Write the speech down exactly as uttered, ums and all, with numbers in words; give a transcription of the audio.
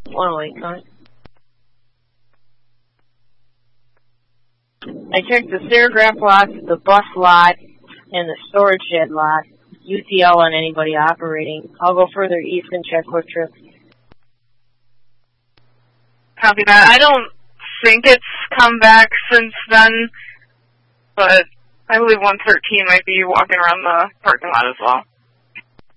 one oh eight, Con. I checked the serigraph lots, the bus lot, and the storage shed lot. U T L on anybody operating. I'll go further east and check Quick Trip. Copy that. I don't think it's come back since then, but I believe one thirteen might be walking around the parking lot as well.